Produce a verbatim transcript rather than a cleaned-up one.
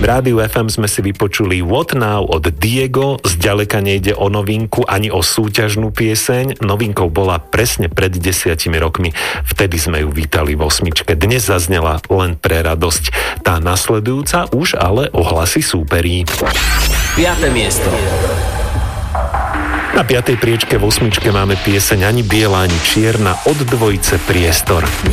V Rádiu ef em sme si vypočuli What Now od Diego, zďaleka nejde o novinku ani o súťažnú pieseň, novinkou bola presne pred desiatimi rokmi, vtedy sme ju vítali v osmičke, dnes zaznela len pre radosť. Tá nasledujúca už ale ohlasy súperí. Piate miesto. Na piatej priečke v osmičke máme pieseň Ani biela, ani čierna od dvojice Priestor.